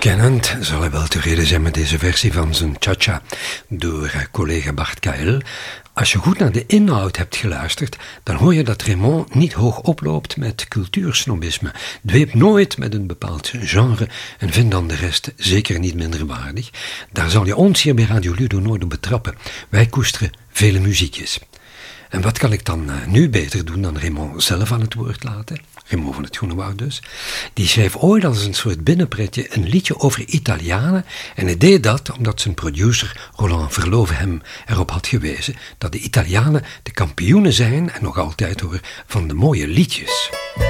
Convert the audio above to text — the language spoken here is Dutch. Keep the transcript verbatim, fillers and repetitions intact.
Kennend zal hij wel tevreden zijn met deze versie van zijn Cha-Cha door collega Bart K L. Als je goed naar de inhoud hebt geluisterd, dan hoor je dat Raymond niet hoog oploopt met cultuursnobisme, dweept nooit met een bepaald genre en vindt dan de rest zeker niet minder waardig. Daar zal je ons hier bij Radio Ludo nooit op betrappen. Wij koesteren vele muziekjes. En wat kan ik dan uh, nu beter doen dan Raymond zelf aan het woord laten? Raymond van het Groene Woud dus. Die schreef ooit als een soort binnenpretje een liedje over Italianen. En hij deed dat omdat zijn producer Roland Verloven hem erop had gewezen dat de Italianen de kampioenen zijn, en nog altijd hoor, van de mooie liedjes.